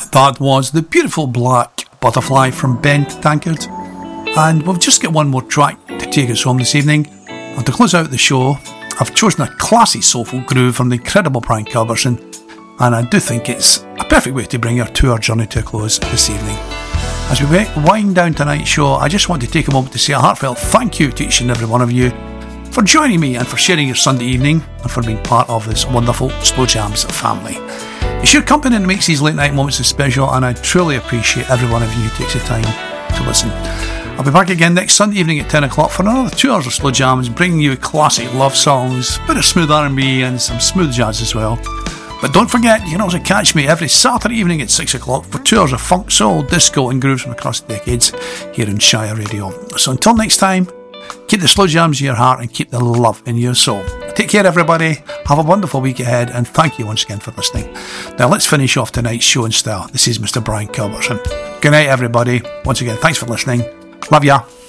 That was the beautiful Black Butterfly from Ben Tankard. And we've just got one more track to take us home this evening. And to close out the show, I've chosen a classy soulful groove from the incredible Brian Culbertson. And I do think it's a perfect way to bring our tour journey to a close this evening. As we wind down tonight's show, I just want to take a moment to say a heartfelt thank you to each and every one of you for joining me and for sharing your Sunday evening and for being part of this wonderful Slow Jams family. It's your company that makes these late night moments so special, and I truly appreciate every one of you who takes the time to listen. I'll be back again next Sunday evening at 10 o'clock for another 2 hours of Slow Jams, bringing you classic love songs, a bit of smooth R&B and some smooth jazz as well. But don't forget, you can also catch me every Saturday evening at 6 o'clock for 2 hours of funk, soul, disco and grooves from across the decades here in Shire Radio. So until next time, keep the slow jams in your heart and keep the love in your soul. Take care, everybody. Have a wonderful week ahead, and thank you once again for listening. Now let's finish off tonight's show in style. This is Mr. Brian Culbertson. Good night, everybody. Once again, thanks for listening. Love ya.